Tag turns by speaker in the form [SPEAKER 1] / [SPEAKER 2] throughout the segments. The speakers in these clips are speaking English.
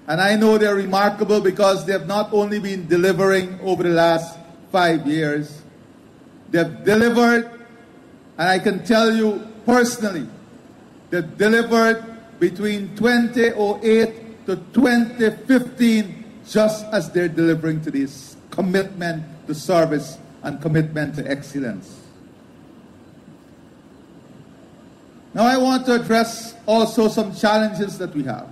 [SPEAKER 1] And I know they're remarkable because they have not only been delivering over the last 5 years, they've delivered, and I can tell you personally, they've delivered between 2008 to 2015 just as they're delivering to this commitment to service and commitment to excellence. Now I want to address also some challenges that we have.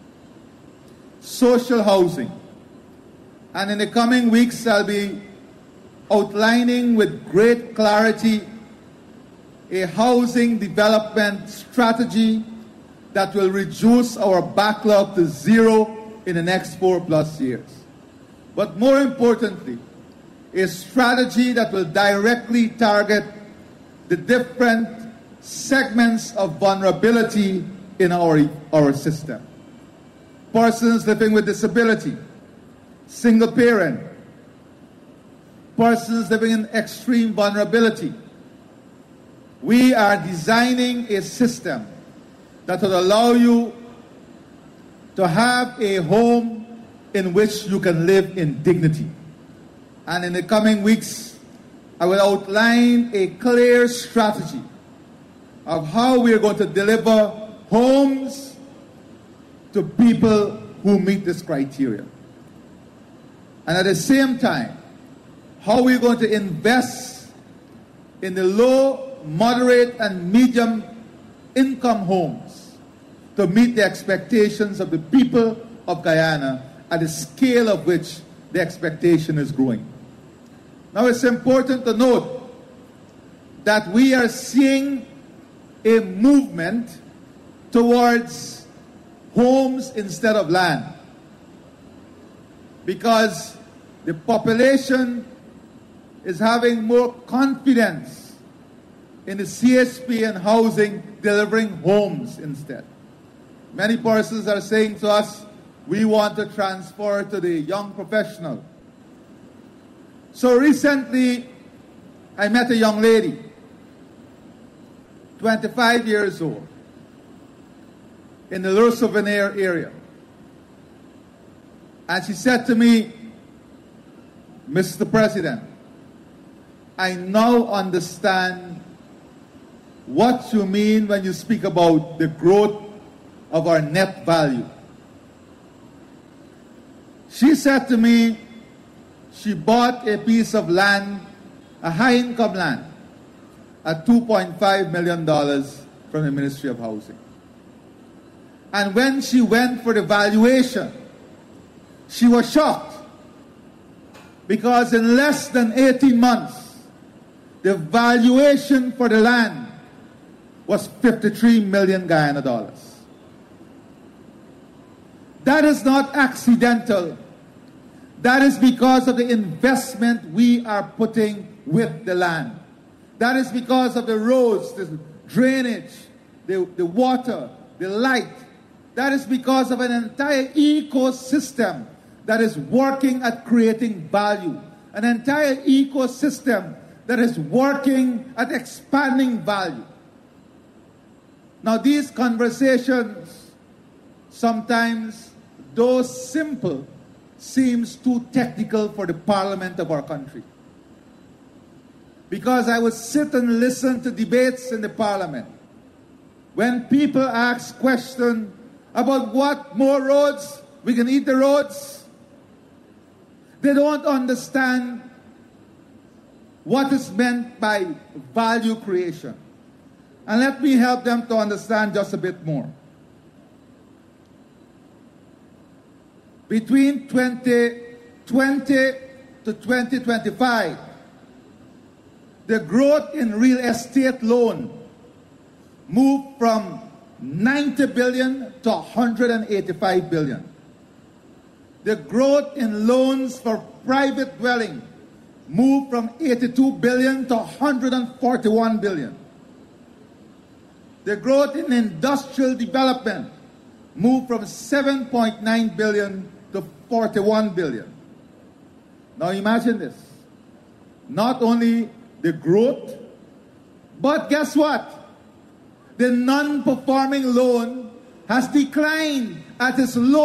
[SPEAKER 1] Social housing. And in the coming weeks, I'll be outlining with great clarity a housing development strategy that will reduce our backlog to zero in the next 4+ years. But more importantly, a strategy that will directly target the different segments of vulnerability in our system. Persons living with disability, single parent, persons living in extreme vulnerability. We are designing a system that will allow you to have a home in which you can live in dignity. And in the coming weeks, I will outline a clear strategy of how we are going to deliver homes to people who meet this criteria. And at the same time, how we're going to invest in the low, moderate, and medium income homes to meet the expectations of the people of Guyana at the scale of which the expectation is growing. Now it's important to note that we are seeing a movement towards homes instead of land, because the population is having more confidence in the CHP and housing delivering homes instead. Many persons are saying to us, we want to transfer to the young professional. So recently, I met a young lady, 25 years old, in the Le Souvenir area. And she said to me, Mr. President, I now understand what you mean when you speak about the growth of our net value. She said to me, she bought a piece of land, a high-income land, at $2.5 million from the Ministry of Housing. And when she went for the valuation, she was shocked, because in less than 18 months, the valuation for the land was 53 million Guyana dollars. That is not accidental. That is because of the investment we are putting with the land. That is because of the roads, the drainage, the water, the light. That is because of an entire ecosystem that is working at creating value. An entire ecosystem that is working at expanding value. Now these conversations, sometimes, though simple, seems too technical for the parliament of our country. Because I would sit and listen to debates in the parliament when people ask questions about what more roads, we can eat the roads. They don't understand what is meant by value creation. And let me help them to understand just a bit more. Between 2020 to 2025, the growth in real estate loan moved from 90 billion to 185 billion. The growth in loans for private dwelling moved from 82 billion to 141 billion. The growth in industrial development moved from 7.9 billion to 41 billion. Now imagine this. Not only the growth, but guess what? The non-performing loan has declined at its lowest